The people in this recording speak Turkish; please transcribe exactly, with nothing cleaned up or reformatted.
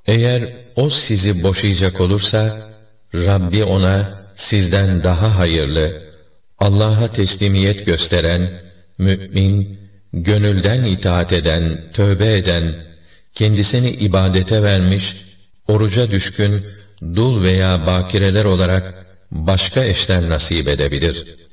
Eğer o sizi boşayacak olursa, Rabbi ona sizden daha hayırlı, Allah'a teslimiyet gösteren, mü'min, gönülden itaat eden, tövbe eden, kendisini ibadete vermiş, oruca düşkün, dul veya bakireler olarak başka eşler nasip edebilir.